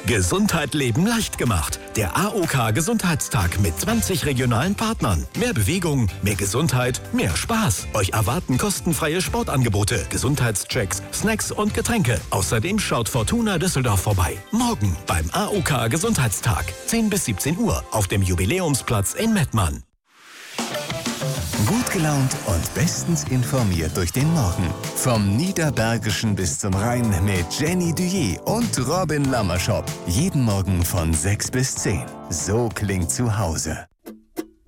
Gesundheit leben leicht gemacht. Der AOK Gesundheitstag mit 20 regionalen Partnern. Mehr Bewegung, mehr Gesundheit, mehr Spaß. Euch erwarten kostenfreie Sportangebote, Gesundheitschecks, Snacks und Getränke. Außerdem schaut Fortuna Düsseldorf vorbei. Morgen beim AOK Gesundheitstag. 10 bis 17 Uhr auf dem Jubiläumsplatz in Mettmann. Gut gelaunt und bestens informiert durch den Morgen. Vom Niederbergischen bis zum Rhein mit Jenny Duyé und Robin Lammerschop. Jeden Morgen von 6 bis 10. So klingt zu Hause.